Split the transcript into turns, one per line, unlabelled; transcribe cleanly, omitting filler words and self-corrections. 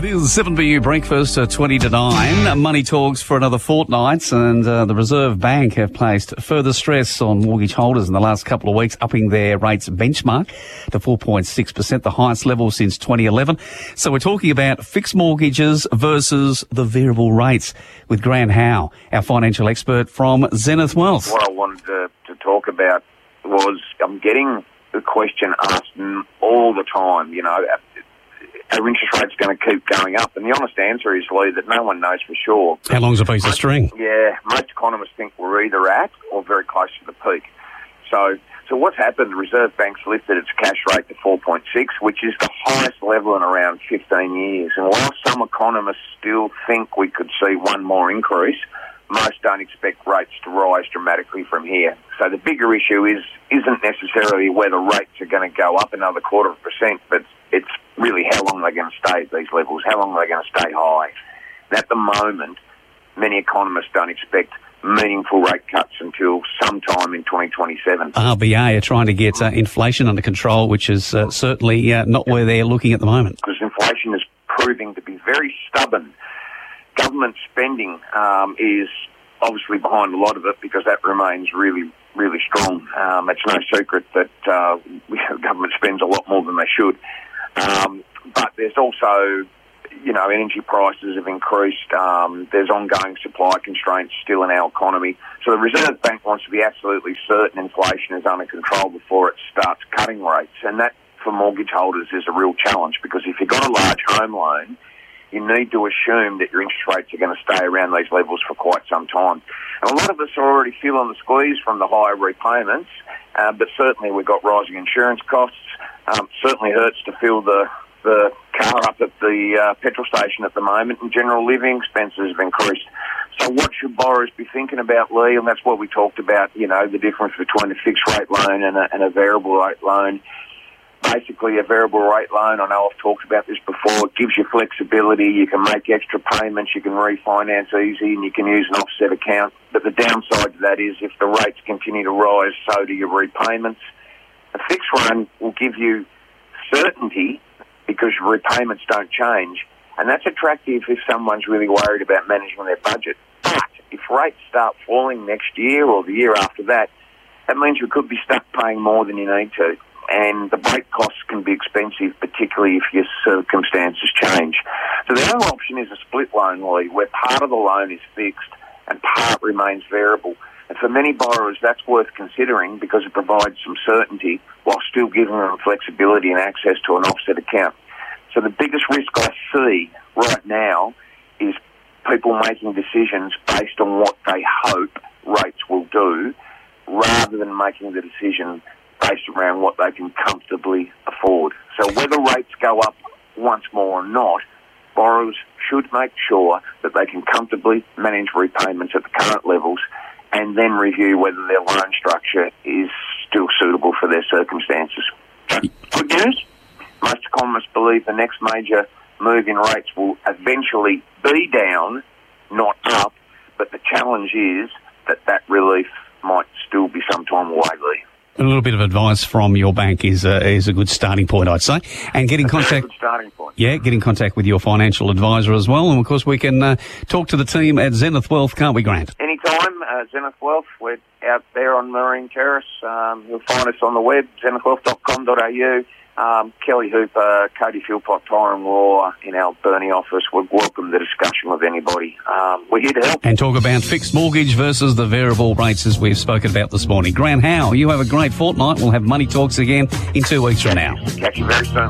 It is 7BU breakfast, 20 to 9. Money talks for another fortnight, and the Reserve Bank have placed further stress on mortgage holders in the last couple of weeks, upping their rates benchmark to 4.6%, the highest level since 2011. So we're talking about fixed mortgages versus the variable rates with Grant Howe, our financial expert from Zenith Wealth.
What I wanted to talk about was I'm getting the question asked all the time, you know, are interest rates going to keep going up? And the honest answer is, Lee, that no one knows for sure.
How long's a piece of string?
Yeah, most economists think we're either at or very close to the peak. So what's happened, the Reserve Bank's lifted its cash rate to 4.6, which is the highest level in around 15 years. And while some economists still think we could see one more increase, most don't expect rates to rise dramatically from here. So the bigger issue isn't necessarily whether rates are going to go up another 0.25%, but it's really how long they're going to stay at these levels, how long they're going to stay high. And at the moment, many economists don't expect meaningful rate cuts until sometime in 2027.
RBA are trying to get inflation under control, which is certainly not where they're looking at the moment.
Because inflation is proving to be very stubborn. Government spending is obviously behind a lot of it because that remains really, really strong. It's no secret that government spends a lot more than they should. But there's also, you know, energy prices have increased. There's ongoing supply constraints still in our economy. So the Reserve Bank wants to be absolutely certain inflation is under control before it starts cutting rates. And that, for mortgage holders, is a real challenge because if you've got a large home loan, you need to assume that your interest rates are going to stay around these levels for quite some time. And a lot of us are already feeling the squeeze from the higher repayments, but certainly we've got rising insurance costs. Certainly hurts to fill the car up at the petrol station at the moment, and general living expenses have increased. So what should borrowers be thinking about, Lee? And that's what we talked about, you know, the difference between a fixed rate loan and a variable rate loan. Basically, a variable rate loan, I know I've talked about this before, it gives you flexibility, you can make extra payments, you can refinance easy, and you can use an offset account. But the downside to that is if the rates continue to rise, so do your repayments. A fixed one will give you certainty because your repayments don't change, and that's attractive if someone's really worried about managing their budget. But if rates start falling next year or the year after that, that means you could be stuck paying more than you need to. And the break costs can be expensive, particularly if your circumstances change. So the other option is a split loan, Lee, where part of the loan is fixed and part remains variable. And for many borrowers, that's worth considering because it provides some certainty while still giving them flexibility and access to an offset account. So the biggest risk I see right now is people making decisions based on what they hope rates will do rather than making the decision based around what they can comfortably afford. So whether rates go up once more or not, borrowers should make sure that they can comfortably manage repayments at the current levels and then review whether their loan structure is still suitable for their circumstances. Good news, most economists believe the next major move in rates will eventually be down, not up, but the challenge is that relief might still be some time away, Lee.
A little bit of advice from your bank is a good starting point, I'd say. And get in contact.
Good starting point.
Yeah, get in contact with your financial advisor as well. And of course, we can talk to the team at Zenith Wealth, can't we, Grant?
Anytime, Zenith Wealth. We're out there on Marine Terrace. You'll find us on the web, zenithwealth.com.au. Kelly Hooper, Cody Philpott, Tyron Law in our Burnie office would welcome the discussion with anybody. We're here to help.
And talk about fixed mortgage versus the variable rates as we've spoken about this morning. Grant Howe, you have a great fortnight. We'll have Money Talks again in 2 weeks from now.
Catch you very soon.